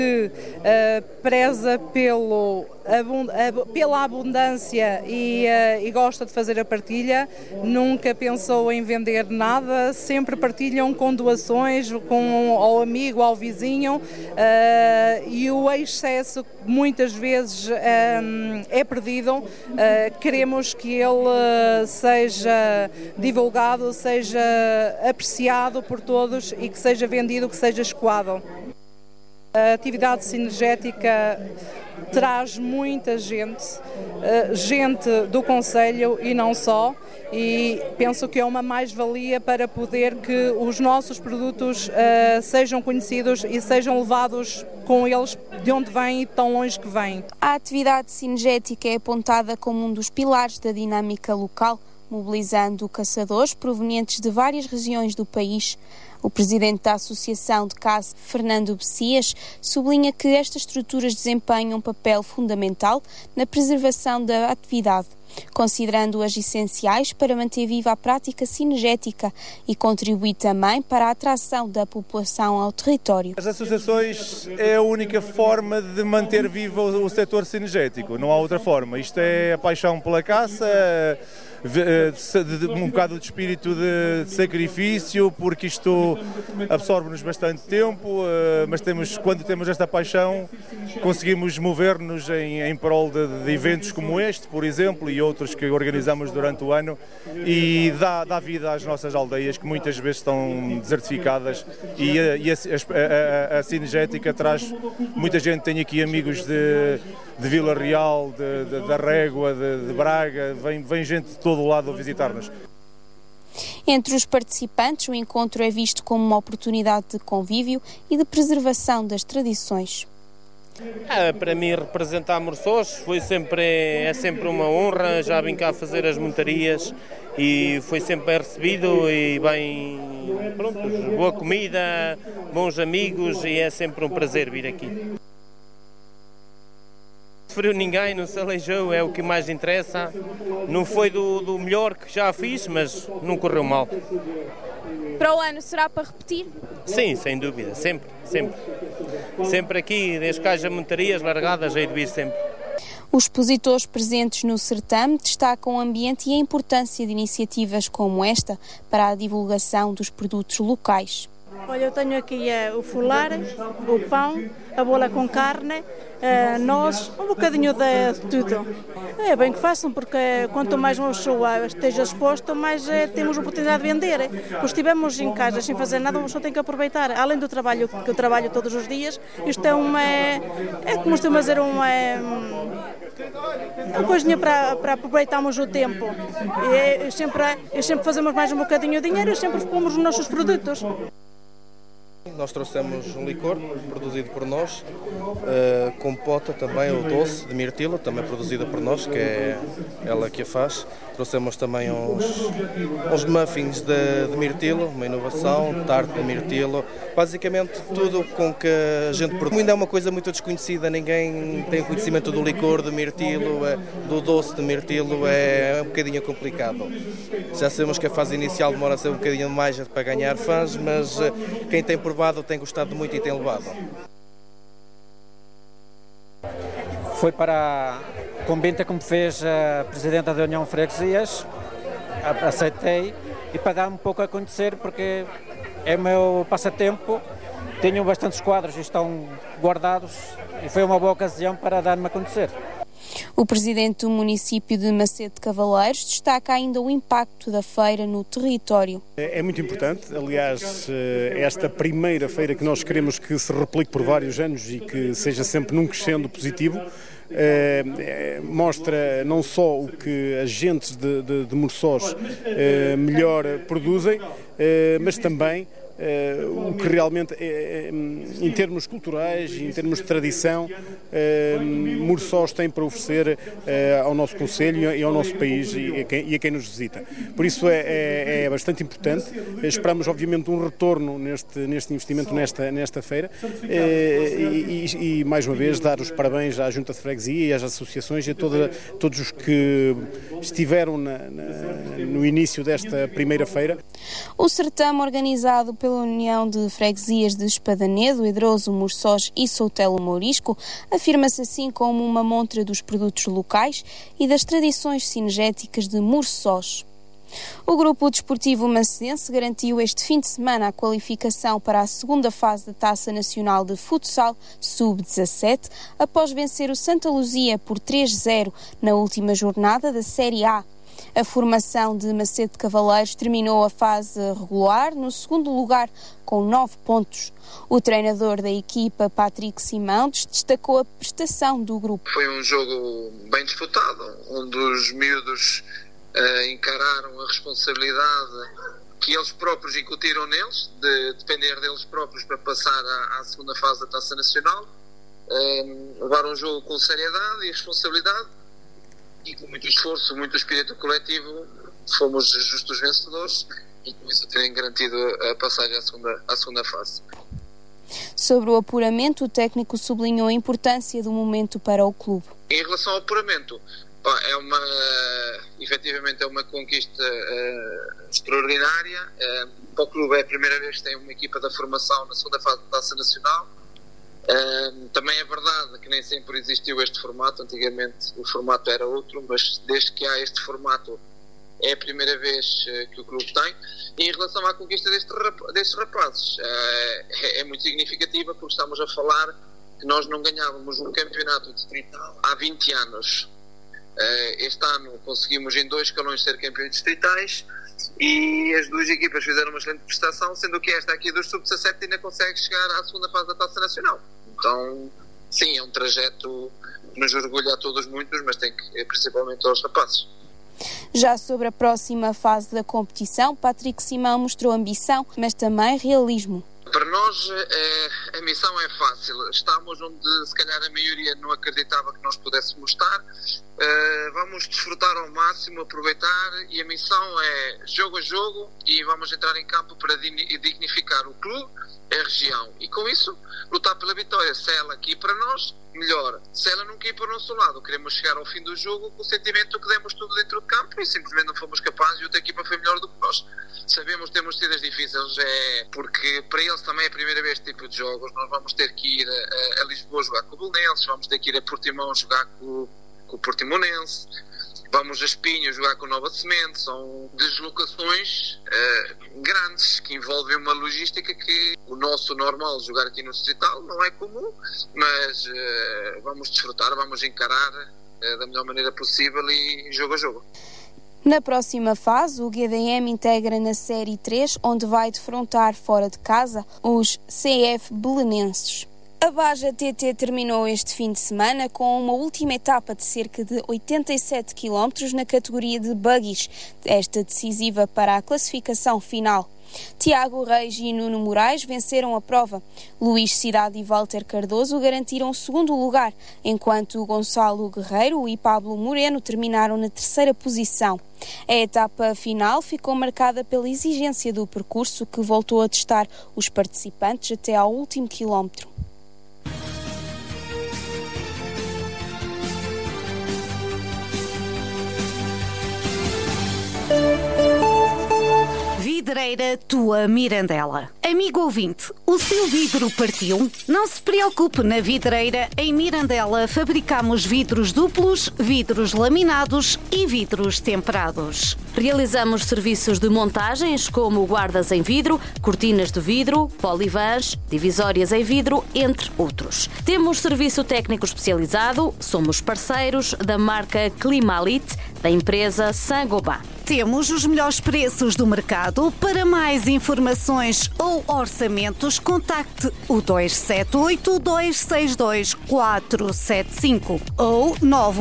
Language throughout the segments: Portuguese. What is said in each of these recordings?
Preza pela abundância e gosta de fazer a partilha, nunca pensou em vender nada, sempre partilham com doações, ao amigo, ao vizinho, e o excesso muitas vezes é perdido. Queremos que ele seja divulgado, seja apreciado por todos e que seja vendido, que seja escoado. A atividade sinergética traz muita gente do concelho e não só, e penso que é uma mais-valia para poder que os nossos produtos sejam conhecidos e sejam levados com eles de onde vêm e tão longe que vêm. A atividade sinergética é apontada como um dos pilares da dinâmica local, mobilizando caçadores provenientes de várias regiões do país. O presidente da Associação de Caça, Fernando Bessias, sublinha que estas estruturas desempenham um papel fundamental na preservação da atividade, considerando-as essenciais para manter viva a prática sinergética e contribuir também para a atração da população ao território. As associações é a única forma de manter vivo o setor sinergético, não há outra forma. Isto é a paixão pela caça, um bocado de espírito de sacrifício, porque isto absorve-nos bastante tempo, mas quando temos esta paixão conseguimos mover-nos em prol de eventos como este, por exemplo, e outros que organizamos durante o ano, e dá vida às nossas aldeias que muitas vezes estão desertificadas, e a sinergética traz muita gente. Tenho aqui amigos de Vila Real, da Régua, de Braga, vem gente de todo o lado a visitar-nos. Entre os participantes, o encontro é visto como uma oportunidade de convívio e de preservação das tradições. Para mim, representar Morçós é sempre uma honra. Já vim cá fazer as montarias e foi sempre bem recebido e boa comida, bons amigos, e é sempre um prazer vir aqui. Não sofreu ninguém, não se aleijou, é o que mais interessa. Não foi do melhor que já fiz, mas não correu mal. Para o ano será para repetir? Sim, sem dúvida, sempre. Sempre aqui, desde que haja montarias largadas, hei de vir sempre. Os expositores presentes no certame destacam o ambiente e a importância de iniciativas como esta para a divulgação dos produtos locais. Olha, eu tenho aqui o fular, o pão, a bola com carne, nós, um bocadinho de tudo. É bem que façam, porque quanto mais uma pessoa esteja exposta, mais temos a oportunidade de vender. Se estivermos em casa sem fazer nada, uma pessoa tem que aproveitar. Além do trabalho que eu trabalho todos os dias, isto é como costuma dizer, uma coisinha para aproveitarmos o tempo. E sempre fazemos mais um bocadinho de dinheiro e sempre pomos os nossos produtos. Nós trouxemos um licor produzido por nós, compota também, o doce de mirtilo, também produzida por nós, que é ela que a faz. Trouxemos também uns muffins de mirtilo, uma inovação, tarte de mirtilo, basicamente tudo com que a gente produz. Ainda é uma coisa muito desconhecida, ninguém tem conhecimento do licor de mirtilo, do doce de mirtilo, é um bocadinho complicado. Já sabemos que a fase inicial demora a ser um bocadinho mais para ganhar fãs, mas quem tem provado tem gostado muito e tem levado. Foi para a convite que me fez a Presidenta da União de Freguesias, aceitei, e para dar um pouco a conhecer, porque é o meu passatempo, tenho bastantes quadros e estão guardados, e foi uma boa ocasião para dar-me a conhecer. O presidente do município de Macedo de Cavaleiros destaca ainda o impacto da feira no território. É muito importante, aliás, esta primeira feira que nós queremos que se replique por vários anos e que seja sempre num crescendo positivo, mostra não só o que agentes de Morçós melhor produzem, mas também o que realmente, em termos culturais, em termos de tradição, Morçós tem para oferecer ao nosso concelho e ao nosso país e a quem nos visita. Por isso é bastante importante. Esperamos, obviamente, um retorno neste investimento, nesta feira, e mais uma vez dar os parabéns à Junta de Freguesia e às associações e a todos os que estiveram no início desta primeira feira. O certame, organizado pelo pela União de Freguesias de Espadanedo, Edroso, Morçós e Soutelo Mourisco, afirma-se assim como uma montra dos produtos locais e das tradições cinegéticas de Morçós. O grupo desportivo macedense garantiu este fim de semana a qualificação para a segunda fase da Taça Nacional de Futsal Sub-17, após vencer o Santa Luzia por 3-0 na última jornada da Série A. A formação de Macedo de Cavaleiros terminou a fase regular no segundo lugar com 9 pontos. O treinador da equipa, Patrick Simão, destacou a prestação do grupo. Foi um jogo bem disputado, onde os miúdos encararam a responsabilidade que eles próprios incutiram neles, de depender deles próprios para passar à segunda fase da Taça Nacional. Levaram um jogo com seriedade e responsabilidade e com muito esforço, muito espírito coletivo, fomos justos vencedores e com isso terem garantido a passagem à segunda fase. Sobre o apuramento, o técnico sublinhou a importância do momento para o clube. Em relação ao apuramento, efetivamente é uma conquista extraordinária. Para o clube é a primeira vez que tem uma equipa da formação na segunda fase da Taça Nacional. Também é verdade que nem sempre existiu este formato. Antigamente o formato era outro, mas desde que há este formato é a primeira vez que o clube tem. E em relação à conquista destes rapazes, é muito significativa, porque estamos a falar que nós não ganhávamos um campeonato distrital há 20 anos. Este ano conseguimos em 2 escalões ser campeões distritais e as duas equipas fizeram uma excelente prestação, sendo que esta aqui dos Sub-17 ainda consegue chegar à segunda fase da Taça Nacional. Então, sim, é um trajeto que nos orgulha a todos muitos, mas tem que, principalmente aos rapazes. Já sobre a próxima fase da competição, Patrick Simão mostrou ambição, mas também realismo. Para nós a missão é fácil, estamos onde se calhar a maioria não acreditava que nós pudéssemos estar, vamos desfrutar ao máximo, aproveitar, e a missão é jogo a jogo e vamos entrar em campo para dignificar o clube, a região, e com isso lutar pela vitória. Se ela aqui para nós, melhor. Se ela não cair para o nosso lado, queremos chegar ao fim do jogo com o sentimento que demos tudo dentro de campo e simplesmente não fomos capazes e outra equipa foi melhor do que nós. Sabemos que temos tidas difíceis, porque para eles também é a primeira vez este tipo de jogos. Nós vamos ter que ir a Lisboa jogar com o Belenenses, vamos ter que ir a Portimão jogar com o Portimonense, vamos a Espinho jogar com o Nova Semente. São deslocações grandes que envolvem uma logística que o nosso normal jogar aqui no Distrital não é comum, mas vamos desfrutar, vamos encarar da melhor maneira possível e jogo a jogo. Na próxima fase, o GDM integra na Série 3, onde vai defrontar fora de casa os CF Belenenses. A Baja TT terminou este fim de semana com uma última etapa de cerca de 87 km na categoria de buggies, esta decisiva para a classificação final. Tiago Reis e Nuno Moraes venceram a prova. Luís Cidade e Walter Cardoso garantiram o segundo lugar, enquanto Gonçalo Guerreiro e Pablo Moreno terminaram na terceira posição. A etapa final ficou marcada pela exigência do percurso, que voltou a testar os participantes até ao último quilómetro. Vidreira Tua Mirandela. Amigo ouvinte, o seu vidro partiu? Não se preocupe, na Vidreira em Mirandela fabricamos vidros duplos, vidros laminados e vidros temperados. Realizamos serviços de montagens como guardas em vidro, cortinas de vidro, polivãs, divisórias em vidro, entre outros. Temos serviço técnico especializado, somos parceiros da marca Climalite, da empresa Saint-Gobain. Temos os melhores preços do mercado. Para mais informações ou orçamentos, contacte o 278-262-475 ou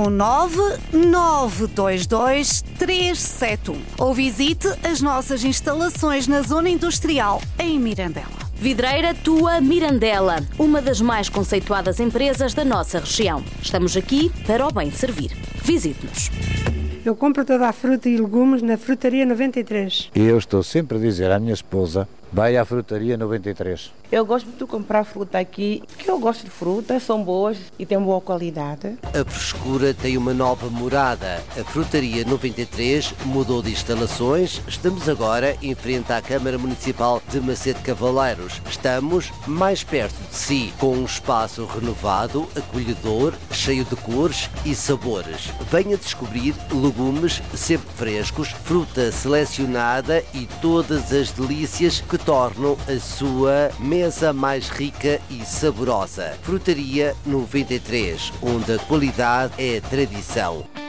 919-922-371 ou visite as nossas instalações na Zona Industrial em Mirandela. Vidreira Tua Mirandela, uma das mais conceituadas empresas da nossa região. Estamos aqui para o bem servir. Visite-nos. Eu compro toda a fruta e legumes na Frutaria 93. E eu estou sempre a dizer à minha esposa, vai à Frutaria 93. Eu gosto muito de comprar fruta aqui, porque eu gosto de frutas, são boas e têm boa qualidade. A frescura tem uma nova morada. A Frutaria 93 mudou de instalações. Estamos agora em frente à Câmara Municipal de Macedo Cavaleiros. Estamos mais perto de si, com um espaço renovado, acolhedor, cheio de cores e sabores. Venha descobrir legumes sempre frescos, fruta selecionada e todas as delícias que tornam a sua mesa mais rica e saborosa. Frutaria 93, onde a qualidade é tradição.